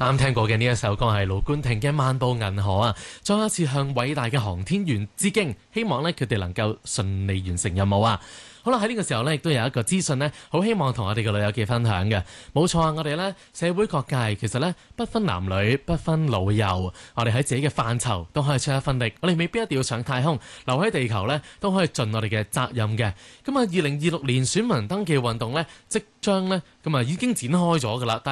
啱聽過嘅呢一首歌係盧冠廷嘅《漫步銀河》啊，再一次向偉大嘅航天員致敬，希望咧佢哋能夠順利完成任務啊！好啦，喺呢個時候咧，亦都有一個資訊呢，好希望同我哋嘅老友記分享嘅。冇錯啊，我哋呢社會各界其實呢不分男女，不分老幼，我哋喺自己嘅範疇都可以出一分力。我哋未必一定要上太空，留喺地球呢都可以盡我哋嘅責任嘅。咁啊，2026年選民登記運動呢，即將呢咁啊已經展開咗㗎啦。